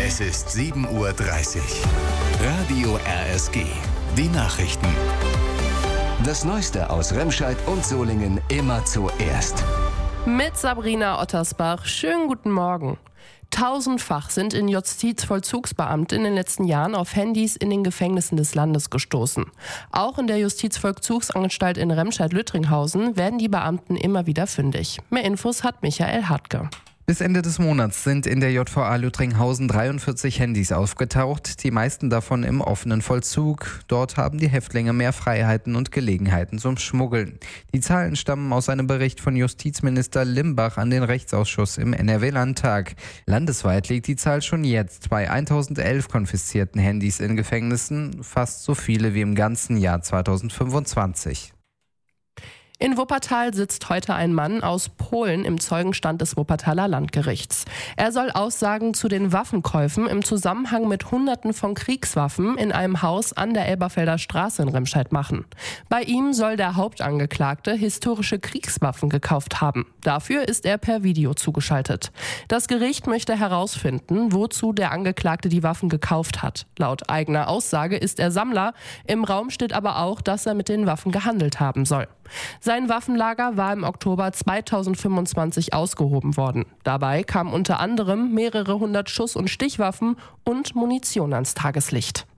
Es ist 7:30 Uhr. Radio RSG. Die Nachrichten. Das Neueste aus Remscheid und Solingen immer zuerst. Mit Sabrina Ottersbach. Schönen guten Morgen. Tausendfach sind in Justizvollzugsbeamte in den letzten Jahren auf Handys in den Gefängnissen des Landes gestoßen. Auch in der Justizvollzugsanstalt in Remscheid-Lüttringhausen werden die Beamten immer wieder fündig. Mehr Infos hat Michael Hartke. Bis Ende des Monats sind in der JVA Lüttringhausen 43 Handys aufgetaucht, die meisten davon im offenen Vollzug. Dort haben die Häftlinge mehr Freiheiten und Gelegenheiten zum Schmuggeln. Die Zahlen stammen aus einem Bericht von Justizminister Limbach an den Rechtsausschuss im NRW-Landtag. Landesweit liegt die Zahl schon jetzt bei 1011 konfiszierten Handys in Gefängnissen, fast so viele wie im ganzen Jahr 2025. In Wuppertal sitzt heute ein Mann aus Polen im Zeugenstand des Wuppertaler Landgerichts. Er soll Aussagen zu den Waffenkäufen im Zusammenhang mit Hunderten von Kriegswaffen in einem Haus an der Elberfelder Straße in Remscheid machen. Bei ihm soll der Hauptangeklagte historische Kriegswaffen gekauft haben. Dafür ist er per Video zugeschaltet. Das Gericht möchte herausfinden, wozu der Angeklagte die Waffen gekauft hat. Laut eigener Aussage ist er Sammler. Im Raum steht aber auch, dass er mit den Waffen gehandelt haben soll. Sein Waffenlager war im Oktober 2025 ausgehoben worden. Dabei kamen unter anderem mehrere hundert Schuss- und Stichwaffen und Munition ans Tageslicht.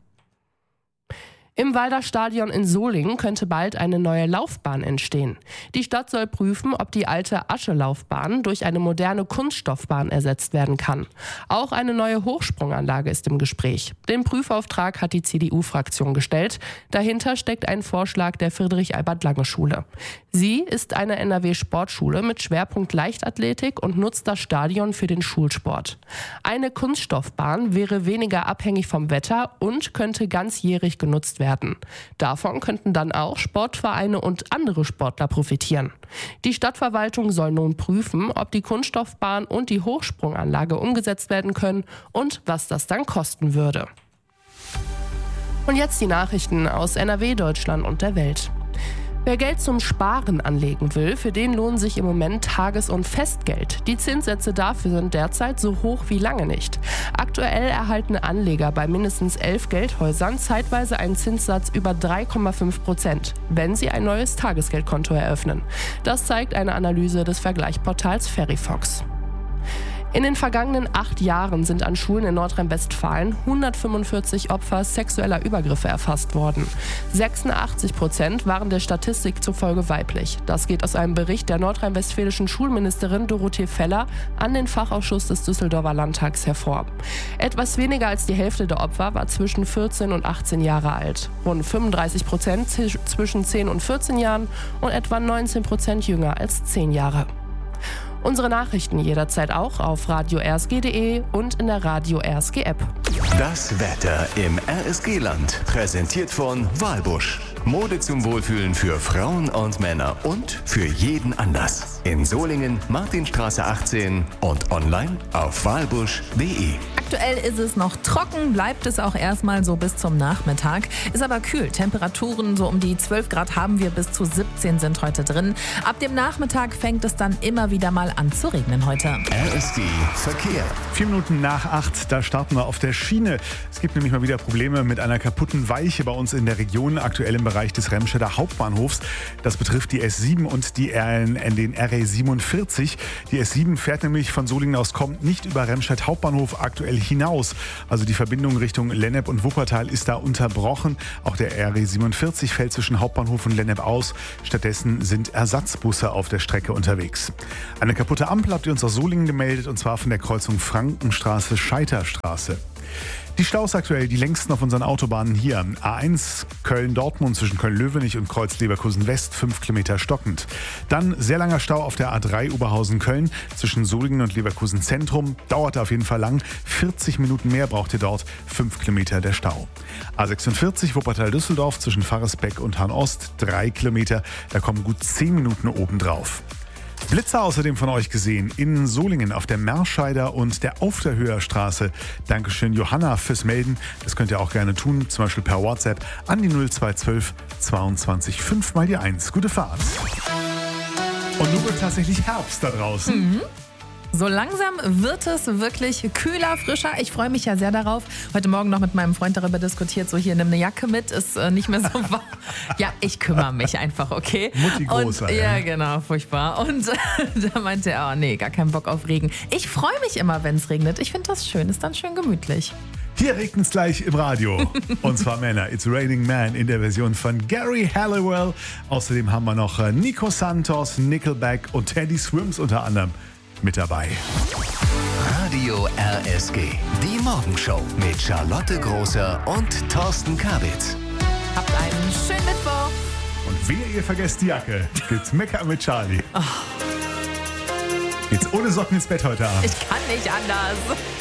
Im Walder Stadion in Solingen könnte bald eine neue Laufbahn entstehen. Die Stadt soll prüfen, ob die alte Aschelaufbahn durch eine moderne Kunststoffbahn ersetzt werden kann. Auch eine neue Hochsprunganlage ist im Gespräch. Den Prüfauftrag hat die CDU-Fraktion gestellt. Dahinter steckt ein Vorschlag der Friedrich-Albert-Lange-Schule. Sie ist eine NRW-Sportschule mit Schwerpunkt Leichtathletik und nutzt das Stadion für den Schulsport. Eine Kunststoffbahn wäre weniger abhängig vom Wetter und könnte ganzjährig genutzt werden. Davon könnten dann auch Sportvereine und andere Sportler profitieren. Die Stadtverwaltung soll nun prüfen, ob die Kunststoffbahn und die Hochsprunganlage umgesetzt werden können und was das dann kosten würde. Und jetzt die Nachrichten aus NRW, Deutschland und der Welt. Wer Geld zum Sparen anlegen will, für den lohnen sich im Moment Tages- und Festgeld. Die Zinssätze dafür sind derzeit so hoch wie lange nicht. Aktuell erhalten Anleger bei mindestens 11 Geldhäusern zeitweise einen Zinssatz über 3,5%, wenn sie ein neues Tagesgeldkonto eröffnen. Das zeigt eine Analyse des Vergleichsportals Verifox. In den vergangenen 8 Jahren sind an Schulen in Nordrhein-Westfalen 145 Opfer sexueller Übergriffe erfasst worden. 86% waren der Statistik zufolge weiblich. Das geht aus einem Bericht der nordrhein-westfälischen Schulministerin Dorothee Feller an den Fachausschuss des Düsseldorfer Landtags hervor. Etwas weniger als die Hälfte der Opfer war zwischen 14 und 18 Jahre alt. Rund 35% zwischen 10 und 14 Jahren und etwa 19% jünger als 10 Jahre. Unsere Nachrichten jederzeit auch auf radio-rsg.de und in der Radio RSG App. Das Wetter im RSG-Land. Präsentiert von Walbusch. Mode zum Wohlfühlen für Frauen und Männer und für jeden Anlass. In Solingen, Martinstraße 18 und online auf walbusch.de. Aktuell ist es noch trocken, bleibt es auch erstmal so bis zum Nachmittag. Ist aber kühl. Temperaturen so um die 12 Grad haben wir, bis zu 17 sind heute drin. Ab dem Nachmittag fängt es dann immer wieder mal an zu regnen heute. RSG Verkehr. 4 Minuten nach 8, da starten wir auf der Schiene. Es gibt nämlich mal wieder Probleme mit einer kaputten Weiche bei uns in der Region, aktuell im Bereich des Remscheider Hauptbahnhofs. Das betrifft die S7 und den RE47. Die S7 fährt nämlich von Solingen aus, kommt nicht über Remscheid Hauptbahnhof aktuell hinaus. Also die Verbindung Richtung Lennep und Wuppertal ist da unterbrochen. Auch der RE47 fällt zwischen Hauptbahnhof und Lennep aus. Stattdessen sind Ersatzbusse auf der Strecke unterwegs. Eine kaputte Ampel habt ihr uns aus Solingen gemeldet, und zwar von der Kreuzung Frankenstraße-Scheiterstraße. Die Staus aktuell, die längsten auf unseren Autobahnen hier. A1 Köln-Dortmund zwischen Köln-Löwenich und Kreuz-Leverkusen-West, 5 Kilometer stockend. Dann sehr langer Stau auf der A3 Oberhausen-Köln zwischen Solingen und Leverkusen-Zentrum. Dauert auf jeden Fall lang. 40 Minuten mehr braucht ihr dort, 5 Kilometer der Stau. A46 Wuppertal-Düsseldorf zwischen Pfarrersbeck und Hahn-Ost, 3 Kilometer. Da kommen gut 10 Minuten obendrauf. Blitzer außerdem von euch gesehen in Solingen auf der Merscheider und der Aufderhöher Straße. Dankeschön Johanna fürs Melden. Das könnt ihr auch gerne tun, zum Beispiel per WhatsApp an die 0212 22 5 mal die 1. Gute Fahrt. Und nun wird tatsächlich Herbst da draußen. So langsam wird es wirklich kühler, frischer. Ich freue mich ja sehr darauf. Heute Morgen noch mit meinem Freund darüber diskutiert, so hier, nimm eine Jacke mit, ist nicht mehr so warm. Ja, ich kümmere mich einfach, okay? Mutti großer. Und, ja, genau, furchtbar. Und da meinte er, oh nee, gar keinen Bock auf Regen. Ich freue mich immer, wenn es regnet. Ich finde das schön, ist dann schön gemütlich. Hier regnet es gleich im Radio. Und zwar Männer. It's Raining Man in der Version von Gary Halliwell. Außerdem haben wir noch Nico Santos, Nickelback und Teddy Swims unter anderem mit dabei. Radio RSG. Die Morgenshow mit Charlotte Großer und Thorsten Kabitz. Habt einen schönen Mittwoch. Und wehe, ihr vergesst die Jacke. Gibt's Mecker mit Charlie. Geht's ohne Socken ins Bett heute Abend. Ich kann nicht anders.